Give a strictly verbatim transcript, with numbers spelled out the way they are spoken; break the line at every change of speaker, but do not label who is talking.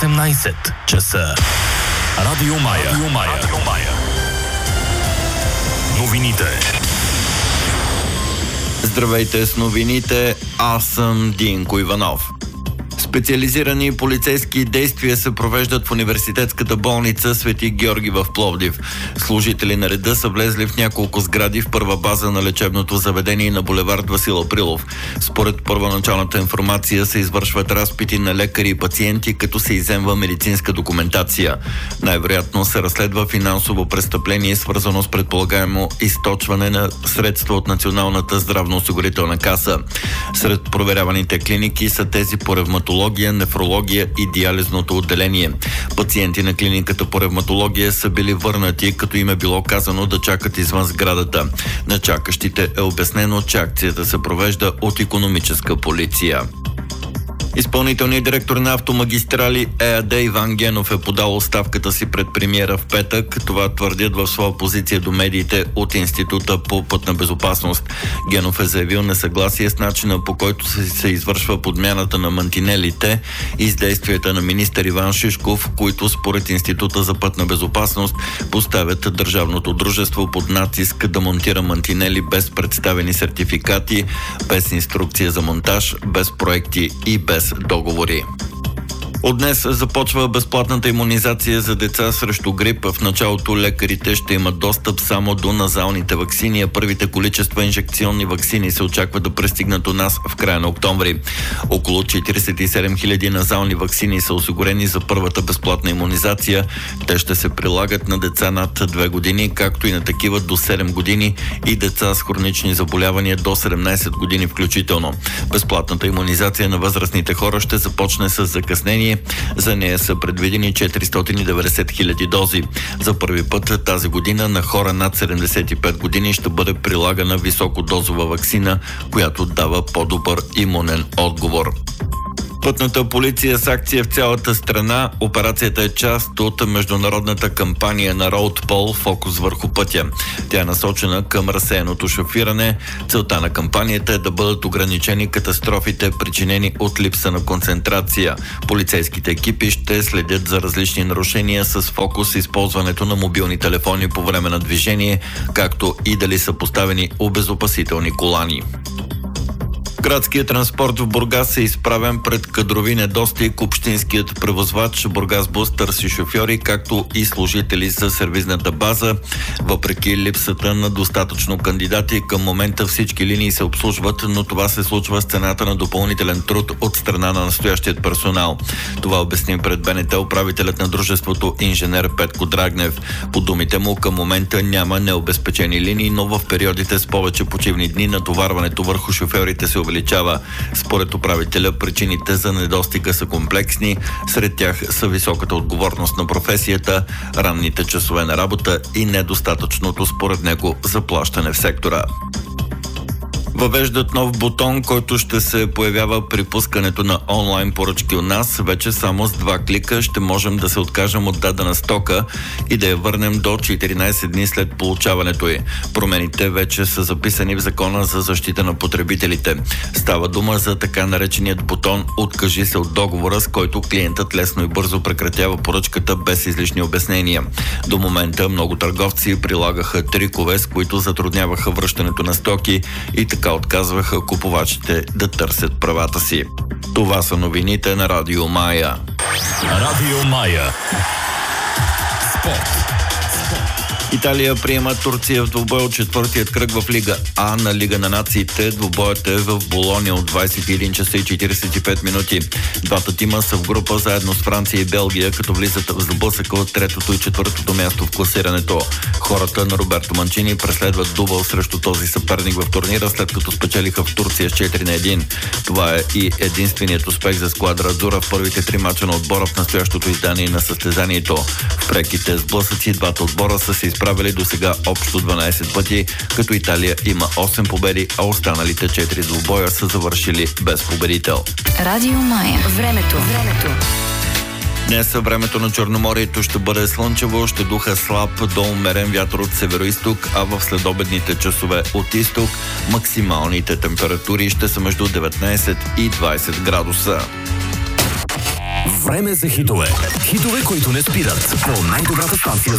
осемнайсет часа. Радио Мая. Радио Мая. Радио Мая. Новините.
Здравейте с новините, аз съм Динко Иванов. Специализирани полицейски действия се провеждат в университетската болница Свети Георги в Пловдив. Служители на реда са влезли в няколко сгради в първа база на лечебното заведение на булевард Васил Априлов. Според първоначалната информация се извършват разпити на лекари и пациенти, като се изземва медицинска документация. Най-вероятно се разследва финансово престъпление, свързано с предполагаемо източване на средства от Националната здравноосигурителна каса. Сред проверяваните клиники са тези по ревматология, нефрология и диализното отделение. Пациенти на клиниката по ревматология са били върнати, като им е било казано да чакат извън сградата. На чакащите е обяснено, че акцията се провежда от икономическа полиция. Изпълнителният директор на Автомагистрали ЕАД Иван Генов е подал оставката си пред премиера в петък. Това твърдят в своя позиция до медиите от Института по пътна безопасност. Генов е заявил несъгласие с начина, по който се извършва подмяната на мантинелите и с действията на министър Иван Шишков, които според Института за пътна безопасност поставят държавното дружество под натиск да монтира мантинели без представени сертификати, без инструкция за монтаж, без проекти и без договори. От днес започва безплатната имунизация за деца срещу грип. В началото лекарите ще имат достъп само до назалните ваксини, а първите количества инжекционни ваксини се очаква да пристигнат у нас в края на октомври. Около четирийсет и седем хиляди назални ваксини са осигурени за първата безплатна имунизация. Те ще се прилагат на деца над две години, както и на такива до седем години и деца с хронични заболявания до седемнайсет години включително. Безплатната имунизация на възрастните хора ще започне с закъснение. За нея са предвидени четиристотин и деветдесет хиляди дози. За първи път тази година на хора над седемдесет и пет години ще бъде прилагана високодозова ваксина, която дава по-добър имунен отговор. Пътната полиция с акция в цялата страна. Операцията е част от международната кампания на RoadPol "Фокус върху пътя". Тя е насочена към разсеяното шофиране. Целта на кампанията е да бъдат ограничени катастрофите, причинени от липса на концентрация. Полицейските екипи ще следят за различни нарушения с фокус използването на мобилни телефони по време на движение, както и дали са поставени обезопасителни колани. Градският транспорт в Бургас е изправен пред кадрови недостиг. Общинският превозвач Бургасбус търси шофьори, както и служители за сервизната база. Въпреки липсата на достатъчно кандидати, към момента всички линии се обслужват, но това се случва с цената на допълнителен труд от страна на настоящият персонал. Това обясни пред БНТ управителят на дружеството инженер Петко Драгнев. По думите му, към момента няма необезпечени линии, но в периодите с повече почивни дни натоварването върху шофьорите се увеличава. Според управителя, причините за недостига са комплексни. Сред тях са високата отговорност на професията, ранните часове на работа и недостатъчното според него заплащане в сектора. Въвеждат нов бутон, който ще се появява при пускането на онлайн поръчки у нас. Вече само с два клика ще можем да се откажем от дадена стока и да я върнем до четиринайсет дни след получаването й. Промените вече са записани в Закона за защита на потребителите. Става дума за така нареченият бутон "Откажи се от договора", с който клиентът лесно и бързо прекратява поръчката без излишни обяснения. До момента много търговци прилагаха трикове, с които затрудняваха връщането на стоки и така отказваха купувачите да търсят правата си. Това са новините на Радио Мая.
Радио Мая. Спорт.
Италия приема Турция в двубой от четвъртият кръг в Лига А на Лига на нациите. Двубоят е в Болония от двайсет и един часа и четирийсет и пет минути. Двата тима са в група заедно с Франция и Белгия, като влизат в сблъсъка от третото и четвъртото място в класирането. Хората на Роберто Манчини преследват дубъл срещу този съперник в турнира, след като спечелиха в Турция с четири на едно. Това е и единственият успех за сквадра Азура в първите три мача на отбора в настоящото издание на състезанието. В преките сблъсъци двата отбора са се изправили до сега общо дванайсет пъти, като Италия има осем победи, а останалите четири двубоя са завършили без победител.
Радио Мая. Времето. Времето.
Днес времето на Черноморието ще бъде слънчево, ще духа слаб до умерен вятър от североизток, а в следобедните часове от изток максималните температури ще са между деветнайсет и двайсет градуса.
Време за хитове. Хитове, които не спират. По най-добрата станция